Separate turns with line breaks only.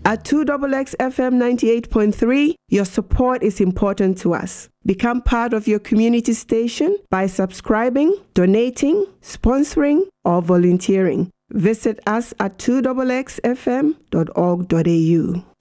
At 2XX FM 98.3, your support is important to us. Become part of your community station by subscribing, donating, sponsoring, or volunteering. Visit us at 2xxfm.org.au.